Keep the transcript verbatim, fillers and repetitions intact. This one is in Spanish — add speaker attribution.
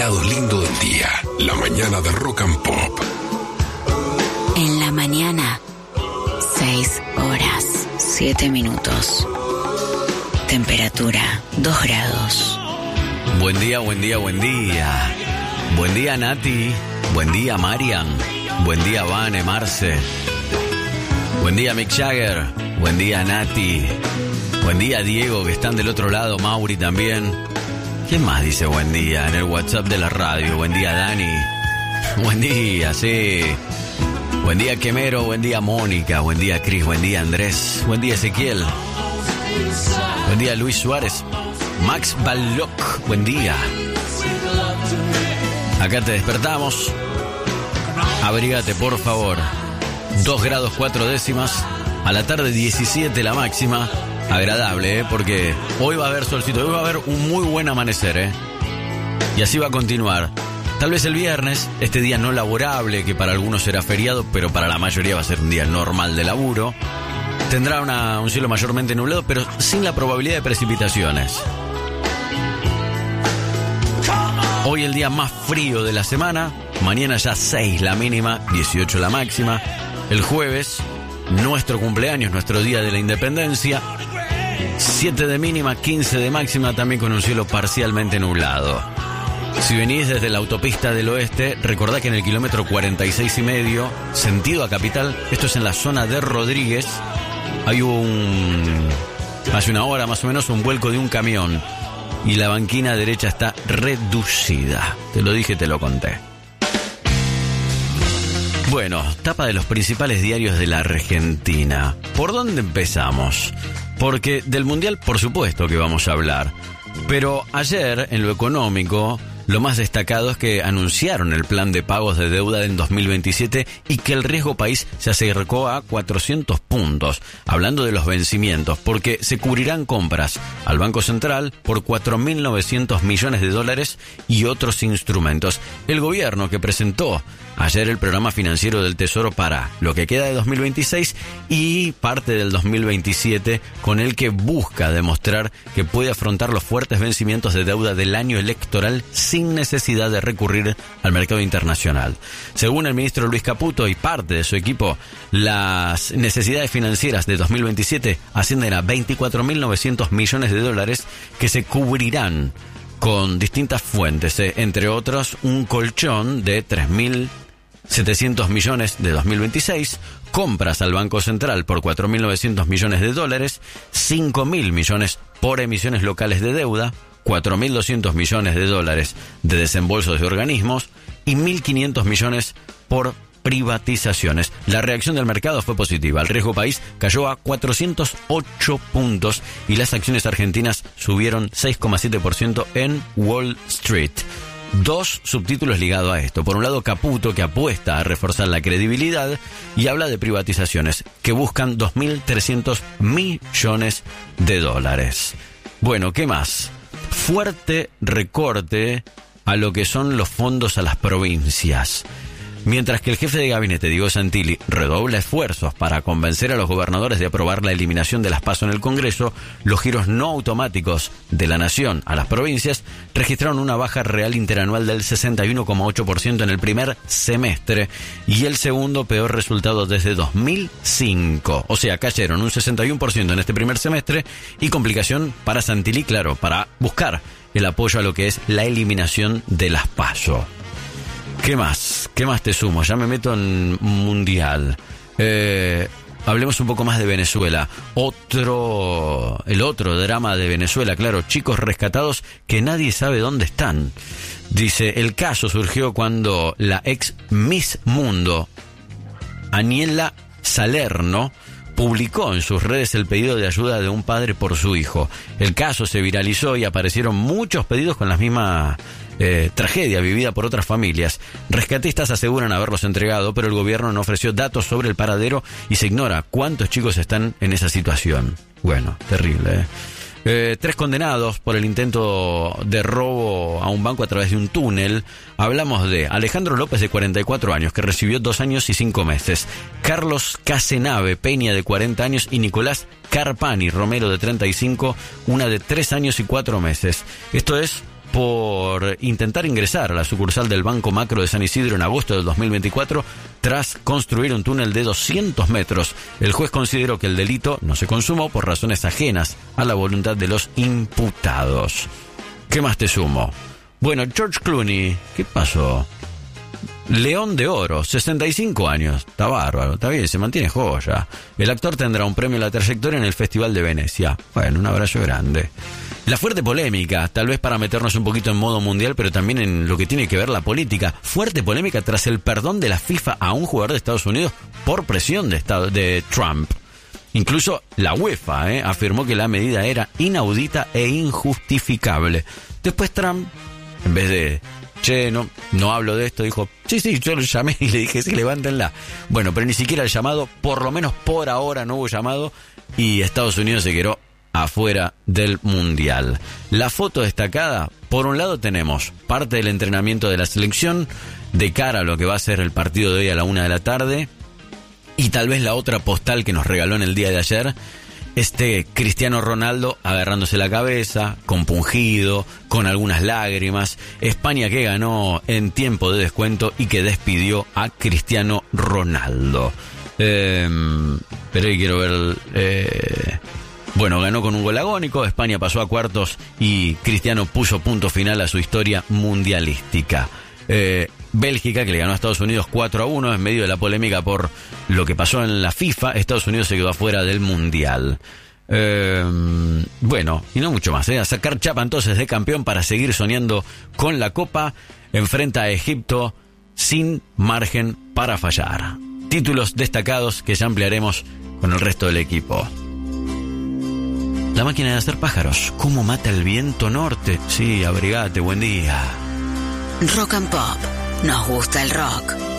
Speaker 1: lado lindo del día. La mañana de Rock and Pop.
Speaker 2: En la mañana, seis horas, siete minutos. Temperatura, dos grados.
Speaker 3: Buen día, buen día, buen día. Buen día, Nati. Buen día, Marian. Buen día, Vane, Marce. Buen día, Mick Jagger. Buen día, Nati. Buen día, Diego, que están del otro lado. Mauri también. ¿Quién más dice buen día en el WhatsApp de la radio? Buen día, Dani. Buen día, sí. Buen día, Quemero. Buen día, Mónica. Buen día, Cris. Buen día, Andrés. Buen día, Ezequiel. Buen día, Luis Suárez. Max Balloc. Buen día. Acá te despertamos. Abrígate, por favor. dos grados cuatro décimas. A la tarde diecisiete la máxima. Agradable, ¿eh? Porque hoy va a haber solcito. Hoy va a haber un muy buen amanecer, ¿eh? Y así va a continuar. Tal vez el viernes, este día no laborable, que para algunos será feriado, pero para la mayoría va a ser un día normal de laburo. Tendrá una, un cielo mayormente nublado, pero sin la probabilidad de precipitaciones. Hoy el día más frío de la semana. Mañana ya seis la mínima, dieciocho la máxima. El jueves, nuestro cumpleaños, nuestro día de la independencia. siete de mínima, quince de máxima, también con un cielo parcialmente nublado. Si venís desde la autopista del oeste, recordá que en el kilómetro cuarenta y seis y medio, sentido a Capital, esto es en la zona de Rodríguez, hay un... hace una hora más o menos, un vuelco de un camión y la banquina derecha está reducida. Te lo dije, te lo conté. Bueno, tapa de los principales diarios de la Argentina. ¿Por dónde empezamos? Porque del Mundial, por supuesto que vamos a hablar. Pero ayer, en lo económico, lo más destacado es que anunciaron el plan de pagos de deuda en dos mil veintisiete y que el riesgo país se acercó a cuatrocientos puntos. Hablando de los vencimientos, porque se cubrirán compras al Banco Central por cuatro mil novecientos millones de dólares y otros instrumentos. El gobierno que presentó ayer el programa financiero del Tesoro para lo que queda de dos mil veintiséis y parte del dos mil veintisiete, con el que busca demostrar que puede afrontar los fuertes vencimientos de deuda del año electoral sin necesidad de recurrir al mercado internacional. Según el ministro Luis Caputo y parte de su equipo, las necesidades financieras de dos mil veintisiete ascienden a veinticuatro mil novecientos millones de dólares que se cubrirán con distintas fuentes, eh, entre otros un colchón de tres mil setecientos millones de dos mil veintiséis, compras al Banco Central por cuatro mil novecientos millones de dólares, cinco mil millones por emisiones locales de deuda, cuatro mil doscientos millones de dólares de desembolsos de organismos y mil quinientos millones por privatizaciones. La reacción del mercado fue positiva. El riesgo país cayó a cuatrocientos ocho puntos y las acciones argentinas subieron seis coma siete por ciento en Wall Street. Dos subtítulos ligados a esto. Por un lado, Caputo, que apuesta a reforzar la credibilidad y habla de privatizaciones que buscan dos mil trescientos millones de dólares. Bueno, ¿qué más? Fuerte recorte a lo que son los fondos a las provincias. Mientras que el jefe de gabinete, Diego Santilli, redobla esfuerzos para convencer a los gobernadores de aprobar la eliminación de las PASO en el Congreso, los giros no automáticos de la Nación a las provincias registraron una baja real interanual del sesenta y uno coma ocho por ciento en el primer semestre y el segundo peor resultado desde dos mil cinco. O sea, cayeron un sesenta y uno por ciento en este primer semestre y complicación para Santilli, claro, para buscar el apoyo a lo que es la eliminación de las PASO. ¿Qué más? ¿Qué más te sumo? Ya me meto en mundial. Eh, hablemos un poco más de Venezuela. Otro, el otro drama de Venezuela, claro, chicos rescatados que nadie sabe dónde están. Dice, el caso surgió cuando la ex Miss Mundo, Aniela Salerno, publicó en sus redes el pedido de ayuda de un padre por su hijo. El caso se viralizó y aparecieron muchos pedidos con la misma eh, tragedia vivida por otras familias. Rescatistas aseguran haberlos entregado, pero el gobierno no ofreció datos sobre el paradero y se ignora cuántos chicos están en esa situación. Bueno, terrible, ¿eh? Eh, tres condenados por el intento de robo a un banco a través de un túnel. Hablamos de Alejandro López, de cuarenta y cuatro años, que recibió dos años y cinco meses. Carlos Casenave Peña, de cuarenta años, y Nicolás Carpani Romero, de treinta y cinco, una de tres años y cuatro meses. Esto es por intentar ingresar a la sucursal del Banco Macro de San Isidro en agosto del dos mil veinticuatro tras construir un túnel de doscientos metros. El juez consideró que el delito no se consumó por razones ajenas a la voluntad de los imputados. ¿Qué más te sumo? Bueno, George Clooney, ¿qué pasó? León de Oro, sesenta y cinco años. Está bárbaro, está bien, se mantiene joya. El actor tendrá un premio a la trayectoria en el Festival de Venecia. Bueno, un abrazo grande. La fuerte polémica, tal vez para meternos un poquito en modo mundial, pero también en lo que tiene que ver la política. Fuerte polémica tras el perdón de la FIFA a un jugador de Estados Unidos por presión de, Estado, de Trump. Incluso la UEFA eh, afirmó que la medida era inaudita e injustificable. Después Trump, en vez de... Che, no, no hablo de esto, dijo, sí, sí, yo lo llamé y le dije, sí, levántenla. Bueno, pero ni siquiera el llamado, por lo menos por ahora no hubo llamado, y Estados Unidos se quedó afuera del Mundial. La foto destacada, por un lado tenemos parte del entrenamiento de la selección, de cara a lo que va a ser el partido de hoy a la una de la tarde, y tal vez la otra postal que nos regaló en el día de ayer, este Cristiano Ronaldo agarrándose la cabeza, compungido, con algunas lágrimas. España que ganó en tiempo de descuento y que despidió a Cristiano Ronaldo. Eh, pero ahí quiero ver... Eh, bueno, ganó con un gol agónico, España pasó a cuartos y Cristiano puso punto final a su historia mundialística. Eh, Bélgica, que le ganó a Estados Unidos cuatro a uno en medio de la polémica por lo que pasó en la FIFA. Estados Unidos se quedó afuera del Mundial. Eh, bueno, y no mucho más, ¿eh? A sacar chapa entonces de campeón para seguir soñando con la Copa. Enfrenta a Egipto sin margen para fallar. Títulos destacados que ya ampliaremos con el resto del equipo. La máquina de hacer pájaros. ¿Cómo mata el viento norte? Sí, abrigate, buen día.
Speaker 2: Rock and Pop. Nos gusta el rock.